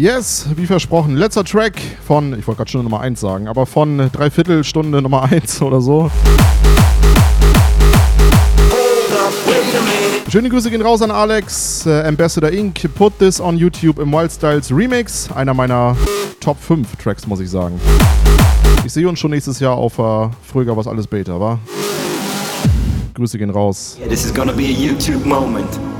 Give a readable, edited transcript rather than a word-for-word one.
Yes, wie versprochen, letzter Track von, ich wollte gerade Stunde Nummer 1 sagen, aber von Dreiviertelstunde Nummer 1 oder so. Schöne Grüße gehen raus an Alex, Ambassador Inc. Put this on YouTube im Wild Styles Remix. Einer meiner Top 5 Tracks, muss ich sagen. Ich sehe uns schon nächstes Jahr auf Fröger was alles Beta, wa? Grüße gehen raus. Yeah, this is gonna be a YouTube moment.